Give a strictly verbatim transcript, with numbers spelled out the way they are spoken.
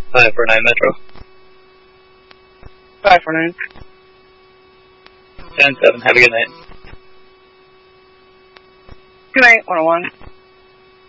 five four nine Metro. five four nine. ten seven, have a good night. Good night, one oh one.